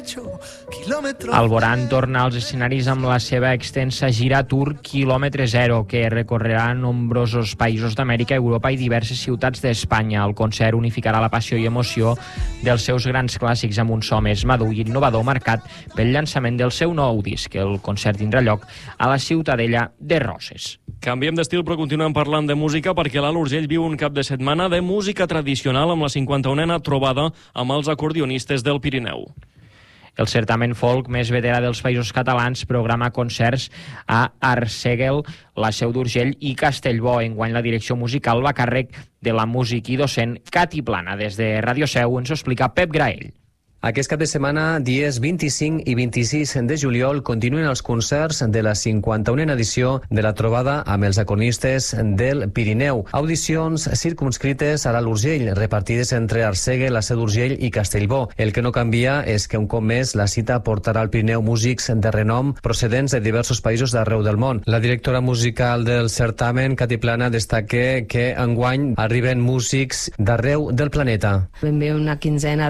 Alborán torna als escenaris amb la seva extensa gira Tour Quilòmetre Zero, que recorrerà nombrosos països d'Amèrica, Europa i diverses ciutats d'Espanya. El concert unificarà la passió i emoció dels seus grans clàssics amb un so més madur i innovador marcat pel llançament del seu nou disc. El concert tindrà lloc a la Ciutadella de Roses. Canviem d'estil, però continuem parlant de música perquè l'Alt Urgell viu un cap de setmana de música tradicional amb la 51a trobada amb els acordionistes del Pirineu. El certamen folk més veterà dels Països Catalans programa concerts a Arsèguel, la Seu d'Urgell i Castellbò. Enguany la direcció musical va a càrrec de la músic i docent Cati Plana. Des de Ràdio Seu ens ho explica Pep Graell. Aquest cap de setmana, dies 25 i 26 de juliol, continuen els concerts de la 51a edició de la trobada amb els acordionistes del Pirineu. Audicions circumscrites a l'Alt Urgell, repartides entre Arsèguel, la Seu d'Urgell i Castellbò. El que no canvia és que un cop més la cita portarà al Pirineu músics de renom procedents de diversos països d'arreu del món. La directora musical del certamen, Cati Plana, destaca que enguany arriben músics d'arreu del planeta. Ben bé una quinzena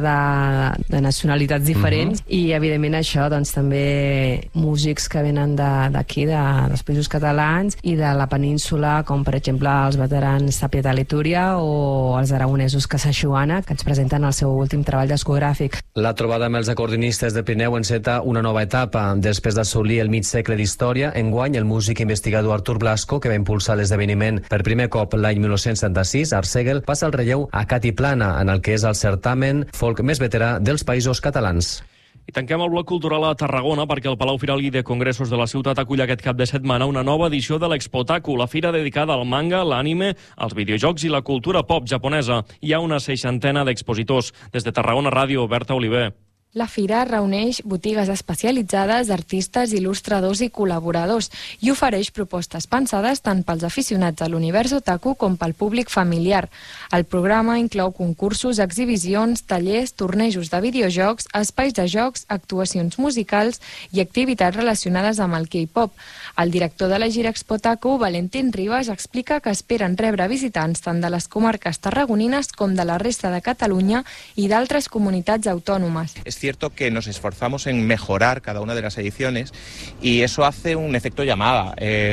de nacionalitats diferents i evidentment això doncs també músics que venen d'aquí, dels països catalans i de la península, com per exemple els veterans Sàpieta Letúria o els aragonesos Casaixuana, que ens presenten el seu últim treball discogràfic. La trobada amb els acordionistes de Pirineu enceta una nova etapa. Després d'assolir el mig segle d'història, enguany el músic investigador Artur Blasco, que va impulsar l'esdeveniment per primer cop l'any 1976 a Arsèguel, passa el relleu a Cati Plana, en el que és el certamen folk més veterà dels països catalans. I tanquem el bloc cultural a Tarragona perquè el Palau Firal i de Congressos de la ciutat acull aquest cap de setmana una nova edició de l'Expotaku, la fira dedicada al manga, l'anime, als videojocs i la cultura pop japonesa. Hi ha una 60 d'expositors. Des de Tarragona Ràdio, Berta Oliver. La fira reuneix botigues especialitzades, artistes, il·lustradors i col·laboradors i ofereix propostes pensades tant pels aficionats a l'univers otaku com pel públic familiar. El programa inclou concursos, exhibicions, tallers, tornejos de videojocs, espais de jocs, actuacions musicals i activitats relacionades amb el K-pop. El director de la gira Expotaku, Valentín Ribas, explica que esperen rebre visitants tant de les comarques tarragonines com de la resta de Catalunya i d'altres comunitats autònomes. Es cierto que nos esforzamos en mejorar cada una de las ediciones y eso hace un efecto llamada.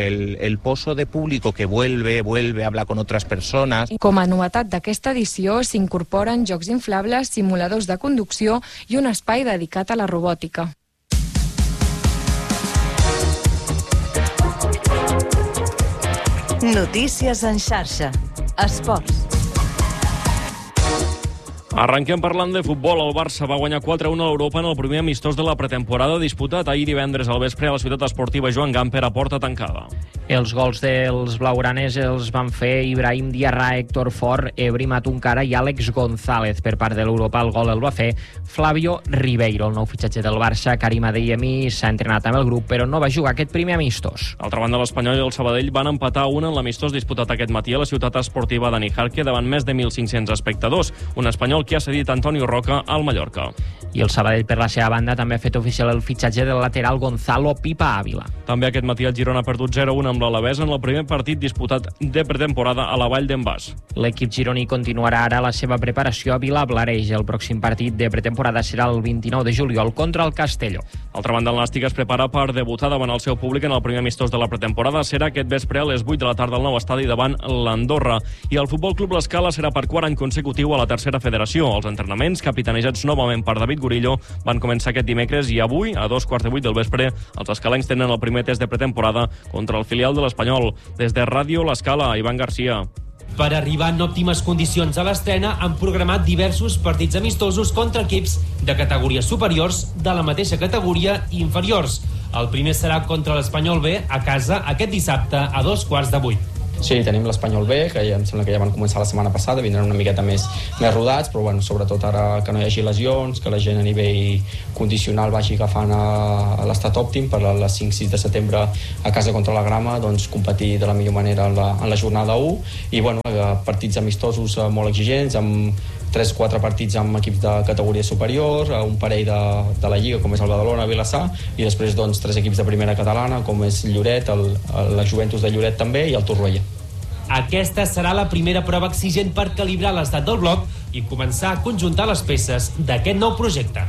El pozo de público que vuelve, habla con otras personas. Com a novetat d'aquesta edició s'incorporen jocs inflables, simuladors de conducció i un espai dedicat a la robòtica. Notícies en xarxa. Esports. Arrenquem parlant de futbol. El Barça va guanyar 4-1 a l'Europa en el primer amistós de la pretemporada disputat ahir divendres al vespre a la ciutat esportiva Joan Gamper a porta tancada. Els gols dels blaugranes els van fer Ibrahim Diarra, Héctor Fort, Ebri Matunkara i Àlex González. Per part de l'Europa el gol el va fer Flavio Ribeiro. El nou fitxatge del Barça, Karim Adeyemi, s'ha entrenat amb el grup però no va jugar aquest primer amistós. D'altra banda, l'Espanyol i el Sabadell van empatar un en l'amistós disputat aquest matí a la ciutat esportiva de Nijarque davant més de 1.500 espectadors. Un espanyol que ha cedit Antonio Roca al Mallorca. I el Sabadell, per la seva banda, també ha fet oficial el fitxatge del lateral Gonzalo Pipa Ávila. També aquest matí el Girona ha perdut 0-1 amb l'Alavés en el primer partit disputat de pretemporada a la Vall d'en Bas. L'equip gironí continuarà ara la seva preparació a Vilablareix. El pròxim partit de pretemporada serà el 29 de juliol contra el Castelló. D'altra banda, el Nàstic es prepara per debutar davant el seu públic en el primer amistós de la pretemporada. Serà aquest vespre a les 8 de la tarda al nou estadi davant l'Andorra. I el Futbol Club L'Escala serà per quart any consecutiu a la tercera federació. Els entrenaments, capitanejats novament per David Gurillo, van començar aquest dimecres i avui, a 2:15 del vespre, els escalencs tenen el primer test de pretemporada contra el filial de l'Espanyol. Des de Ràdio L'Escala, Ivan Garcia. Per arribar en òptimes condicions a l'estrena, han programat diversos partits amistosos contra equips de categories superiors, de la mateixa categoria i inferiors. El primer serà contra l'Espanyol B a casa aquest dissabte a 7:15. Sí, tenim l'Espanyol B, que ja em sembla que ja van començar la setmana passada, vindran una miqueta més rodats, però bueno, sobretot ara que no hi hagi lesions, que la gent a nivell condicional vagi agafant a l'estat òptim per a les 5-6 de setembre a casa contra la Grama, doncs competir de la millor manera en la jornada 1 i bueno, partits amistosos molt exigents, amb 3-4 partits amb equips de categoria superior, un parell de la Lliga, com és el Badalona, Vilassar, i després doncs 3 equips de primera catalana, com és Lloret, la Juventus de Lloret també, i el Torroella. Aquesta serà la primera prova exigent per calibrar l'estat del bloc i començar a conjuntar les peces d'aquest nou projecte.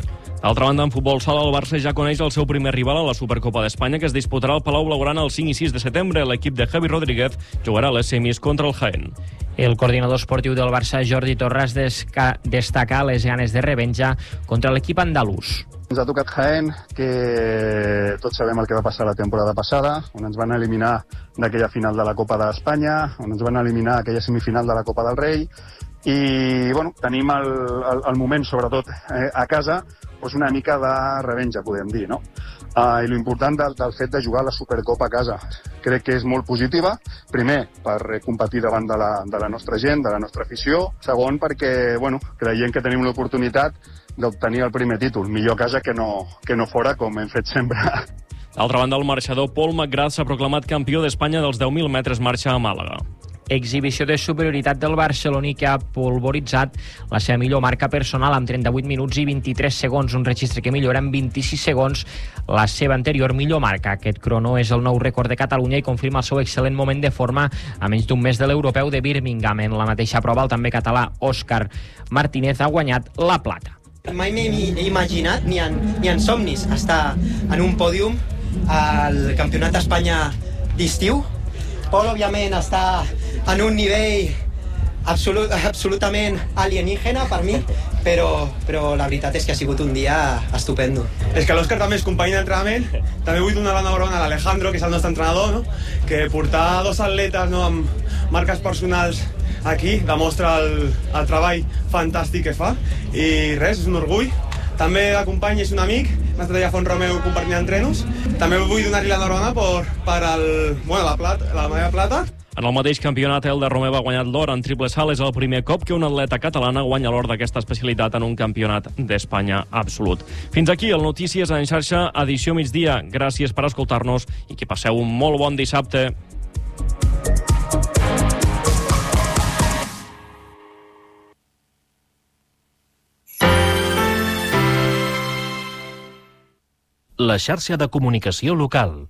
D'altra banda, en futbol sala, el Barça ja coneix el seu primer rival a la Supercopa d'Espanya, que es disputarà al Palau Blaugrana el 5 i 6 de setembre. L'equip de Javi Rodríguez jugarà a les semis contra el Jaén. El coordinador esportiu del Barça, Jordi Torres, destaca les ganes de revenja contra l'equip andalús. Ens ha tocat Jaén, que tots sabem el que va passar la temporada passada, on ens van eliminar d'aquella final de la Copa d'Espanya, on ens van eliminar aquella semifinal de la Copa del Rei, i bueno, tenim el moment, sobretot a casa, doncs una mica de revenja, podem dir, no? I l'important del fet de jugar la Supercopa a casa crec que és molt positiva. Primer, per competir davant de la nostra gent, de la nostra afició. Segon, perquè creiem que tenim l'oportunitat d'obtenir el primer títol. Millor a casa que no fora, com hem fet sempre. D'altra banda, el marxador Paul McGrath s'ha proclamat campió d'Espanya dels 10.000 metres marxa a Màlaga. Exhibició de superioritat del barceloní que ha polvoritzat la seva millor marca personal amb 38 minuts i 23 segons, un registre que millora en 26 segons la seva anterior millor marca. Aquest crono és el nou rècord de Catalunya i confirma el seu excel·lent moment de forma a menys d'un mes de l'europeu de Birmingham. En la mateixa prova, el també català Òscar Martínez ha guanyat la plata. Mai m'he imaginat, ni en somnis, estar en un pòdium al Campionat d'Espanya d'estiu. Pol, òbviament, està en un nivell absolutament alienígena per mi, però la veritat és que ha sigut un dia estupendo. És que l'Òscar també és company d'entrenament. També vull donar l'enhorabona a l'Alejandro, que és el nostre entrenador, que portar dos atletes amb marques personals aquí demostra el treball fantàstic que fa. I res, és un orgull. També de company és un amic, hem estat allà a Font Romeu compartint entrenos. També vull donar-li l'enhorabona per la medalla plata. En el mateix campionat, Elda Romeva ha guanyat l'or en triple salt. És el primer cop que una atleta catalana guanya l'or d'aquesta especialitat en un campionat d'Espanya absolut. Fins aquí el Notícies en xarxa, edició migdia. Gràcies per escoltar-nos i que passeu un molt bon dissabte. La xarxa de comunicació local.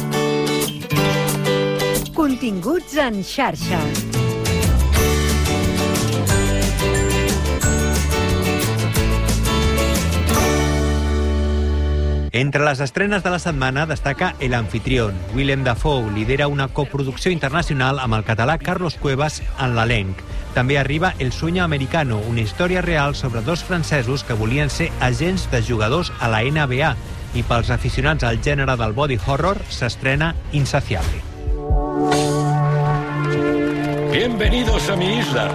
Continguts en xarxa. Entre les estrenes de la setmana destaca El anfitrión. Willem Dafoe lidera una coproducció internacional amb el català Carlos Cuevas en l'elenc. També arriba El sueño americano, una història real sobre dos francesos que volien ser agents de jugadors a la NBA. I pels aficionats al gènere del body horror s'estrena Insaciable. Bienvenidos a mi isla.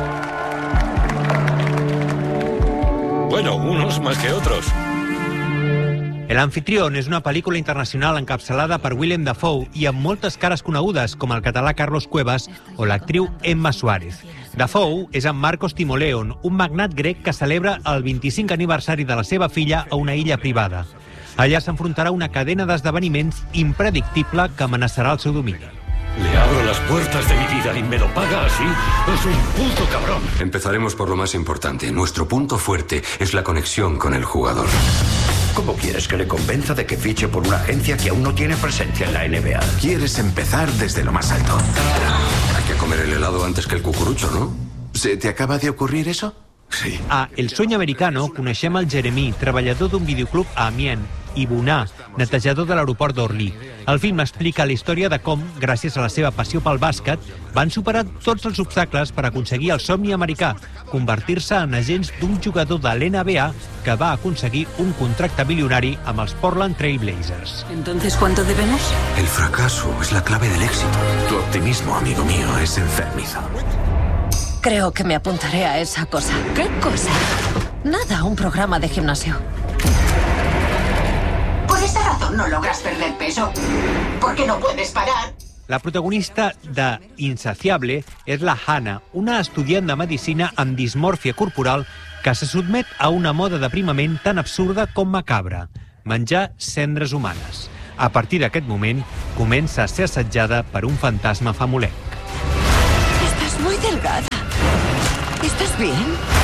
Bueno, unos más que otros. El anfitrión és una pel·lícula internacional encapçalada per Willem Dafoe i amb moltes cares conegudes, com el català Carlos Cuevas o l'actriu Emma Suárez. Dafoe és en Marcos Timoleon, un magnat grec que celebra el 25 aniversari de la seva filla a una illa privada. Allà s'enfrontarà una cadena d'esdeveniments impredictible que amenaçarà el seu domini. Le abro las puertas de mi vida y me lo paga así. Es un puto cabrón. Empezaremos por lo más importante. Nuestro punto fuerte es la conexión con el jugador. ¿Cómo quieres que le convenza de que fiche por una agencia que aún no tiene presencia en la NBA? Quieres empezar desde lo más alto. Hay que comer el helado antes que el cucurucho, ¿no? ¿Se te acaba de ocurrir eso? Sí. A El sueño americano coneixem el Jeremy, treballador d'un videoclub a Amiens, i Bonar, netejador de l'aeroport d'Orly. El film explica la història de com, gràcies a la seva passió pel bàsquet, van superar tots els obstacles per aconseguir el somni americà, convertir-se en agents d'un jugador de l'NBA que va aconseguir un contracte milionari amb els Portland Trail Blazers. ¿Entonces cuánto debemos? El fracaso es la clave del éxito. Tu optimismo, amigo mío, es enfermizo. Creo que me apuntaré a esa cosa. ¿Qué cosa? Nada, un programa de gimnasio. Por esa razón no logras perder peso. Porque no puedes parar. La protagonista de Insaciable és la Hannah, una estudiant de medicina amb dismòrfia corporal que se sotmet a una moda d'aprimament tan absurda com macabra: menjar cendres humanes. A partir d'aquest moment, comença a ser assetjada per un fantasma famolenc. Estás muy delgada. ¿Estás bien?